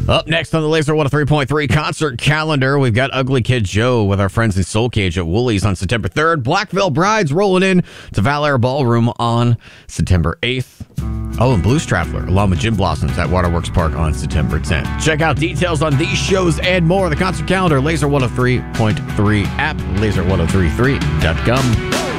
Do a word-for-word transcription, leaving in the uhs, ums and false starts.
Up next on the Laser one oh three point three concert calendar, we've got Ugly Kid Joe with our friends in Soul Cage at Woolies on September third. Black Veil Brides rolling in to Valor Ballroom on September eighth. Oh, and Blues Traveler along with Gin Blossoms at Waterworks Park on September tenth. Check out details on these shows and more. The concert calendar, Laser one oh three point three app, laser one oh three three dot com.